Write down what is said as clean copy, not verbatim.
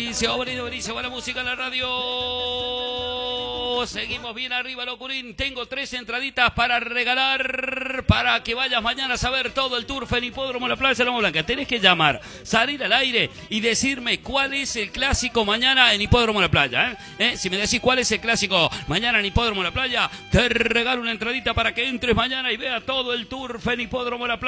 buenísimo, buena música en la radio. Seguimos bien arriba, Locurín. Tengo 3 entraditas para regalar para que vayas mañana a saber todo el Turf en Hipódromo La Playa de Loma Blanca. Tenés que llamar, salir al aire y decirme cuál es el clásico mañana en Hipódromo La Playa. Si me decís cuál es el clásico mañana en Hipódromo La Playa, te regalo una entradita para que entres mañana y vea todo el Turf en Hipódromo La Playa.